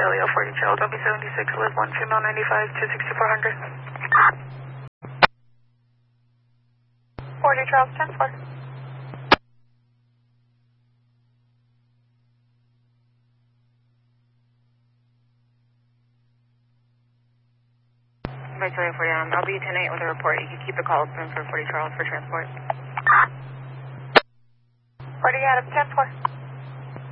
Leo 40 Charles, W76, live 1 female 95 to 6400. 40 Charles, 10-4. Victoria 40, I'll be 10-8 with a report. You can keep the call open for 40 Charles for transport. 40 Adam, 10-4.